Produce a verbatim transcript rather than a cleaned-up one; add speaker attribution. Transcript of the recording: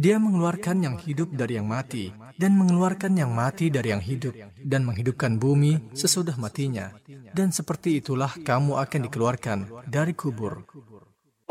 Speaker 1: Dia mengeluarkan yang hidup dari yang mati, dan mengeluarkan yang mati dari yang hidup, dan menghidupkan bumi sesudah matinya. Dan seperti itulah kamu akan dikeluarkan dari kubur.